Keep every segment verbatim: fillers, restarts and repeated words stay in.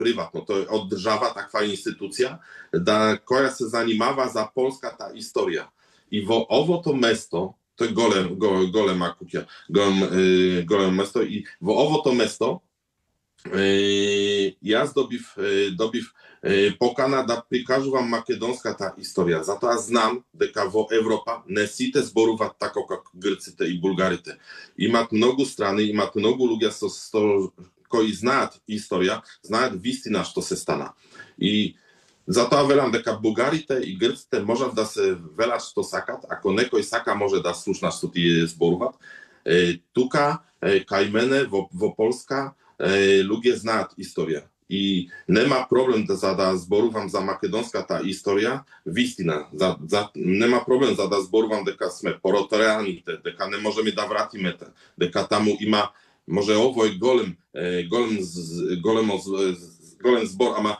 privatno, to je od država takva institucija, da, koja se zanimava za polska ta istorija. I vo ovo to mesto, to je golem, go, golema kukja, golem, e, golem mesto, i vo ovo to mesto e, ja dobiv, e, dobiv e, pokana da prikažu vam makedonska ta istorija. Zato ja znam deka vo Evropa ne site zboruvat tako kak Grcite i Bulgarite. Imat mnogo strani, imat mnogo ľudia so, so, koji znat istorija, znat vistina što se stana. I zato ja velam deka Bulgarite i Grcite možda da se vela što sakat, ako nekoj saka može da slušna što ti je zboruvat. E, tuka, e, kaj mene vo, vo Polska, e, ludzie znat istorija. I nema problem da, za da zboruvam za makedonska ta istorija, vistina. Za, za, nema problem za da zboruvam deka sme porotoreanite, deka ne može mi da vratime te, deka tamo ima, može ovo je golem, e, golem, golem, golem zbor, ama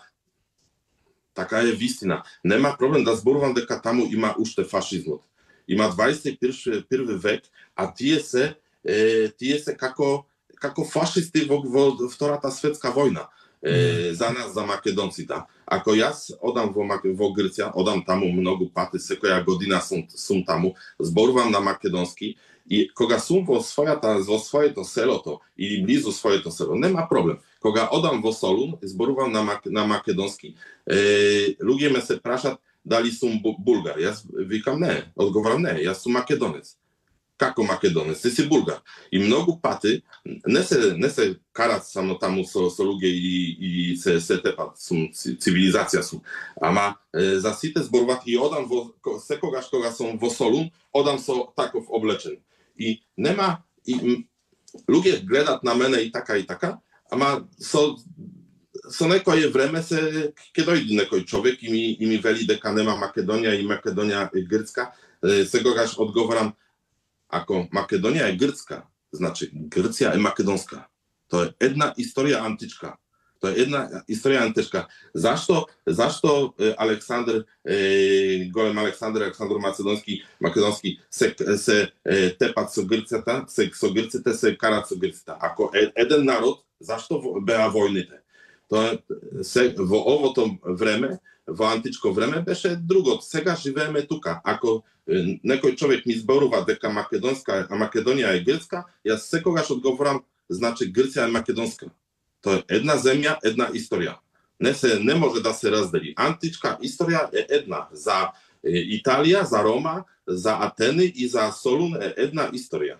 taka je vistina. Nema problem da zboruvam deka tamo ima ušte fašizmot. Ima dvadeset prvi vek, a tije se, e, tije se kako, kako fašisti vo, vo Vtorata svetska vojna. E, za nas, za Makedoncita. Ako ja odam vo, vo Grcia, odam tamo mnogo paty, se koja godina sum, sum tamo, zboruvam na makedonski i koga sum vo, svoja ta, vo svoje to selo to, ili blizu svoje to selo, nema problem. Koga odam vo Solun, zboruvam na, na makedonski, e, ludzie me se prašat da li sum Bulgar. Ja vikam ne, odgovaram ne, ja sum Makedonec. Kako Makedonec, ty si Bulgar. I mnogo paty, ne se, ne se karat samo tamo so, so ludzie i, i se, se tepat, sum, civilizacja sum. Ama e, za site zborovat i odam vo, se kogaż koga są vo Solun, odam so takov oblečen. I nema, i m, ludzie gledat na mene i taka i taka, ama so, so nekoje vreme se, kiedy dojdzie nekoj człowiek i mi, i mi veli deka nema Makedonia i Makedonia Grcka, e, se kogaż odgovaram, ako Makedonija je Grcka, znači Grcija je makedonska. To je jedna istorija antička. To je jedna istorija antička. Zašto, zašto Aleksandr, e, golem Aleksandr, Aleksandr Macedonski, makedonski se, se e, tepat so Grcita, se so Grcite, se karat so Grcita. Ako jeden narod, zašto bea vojnite? To je, se, vo ovo to vreme, vo antičko vreme, beše drugo. Sega živeme tuka. Ako nekoj čovjek mi zboruva deka makedonska, a Makedonija je Grcka, ja se kogaš odgovoram, znači Grcija je makedonska. To je jedna zemlja, jedna istorija. Ne, se, ne može da se razdeli. Antička istorija je jedna. Za Italija, za Roma, za Ateny i za Solun je jedna istorija.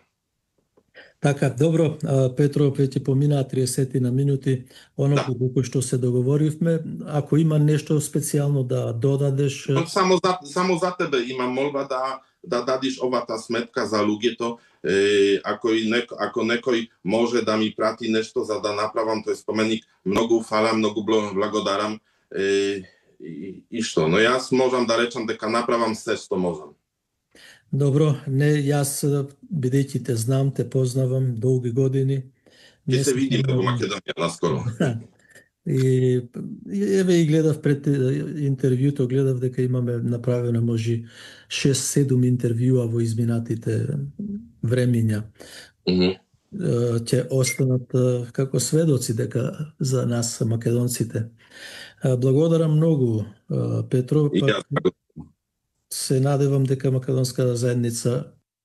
Така, добро, Петро, веќе поминаа триесет на минути, оноко да. Што се договоривме, ако има нешто специјално да додадеш... Само за, само за тебе имам молба да, да дадиш овата сметка за луѓето, е, ако, неко, ако некој може да ми прати нешто за да направам тој споменик, многу фала, многу благодарам, е, и, и што, но јас можам да речам дека направам се што можам. Добро, не, јас, бидејќи те знам, те познавам долги години. Ќе се видиме во Македонија наскоро. И еве и гледав пред интервјуто, гледав дека имаме направено може шест-седум интервјуа во изминатите времиња. Mm-hmm. Ќе останат како сведоци дека за нас македонците. Благодарам многу, Петро. Пак... Се надевам дека македонската заедница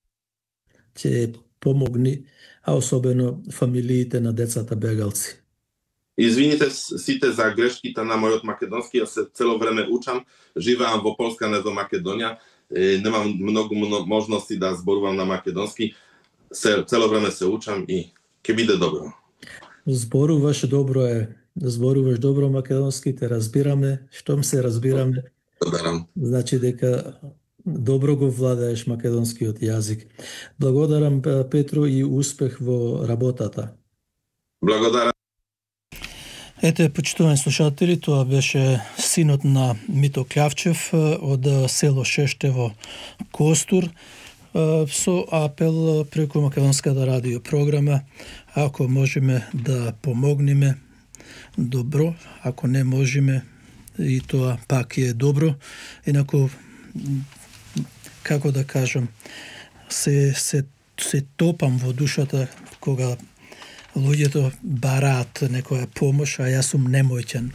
ќе помогни, а особено фамилиите на децата бегалци. Извините сите за грешките на мојот македонски, јас се цело време учам, живеам во Полска, не во Македонија, немам многу можности да зборувам на македонски, се, цело време се учам и ќе биде добро. Зборуваш добро е, зборуваш добро македонски, те разбираме, штом се разбираме. Благодарам. Значи дека добро го владееш македонскиот јазик. Благодарам, Петро, и успех во работата. Благодарам. Ете, почитувани слушатели, тоа беше синот на Мито Клявчев од село Шештево, Костур, со апел преку Македонската радио програма, ако можеме да помогнеме, добро, ако не можеме, и тоа пак е добро. Инаку, како да кажам, се, се, се топам во душата кога ľudia to barát, nekoja pomoć, a ja som nemoćan.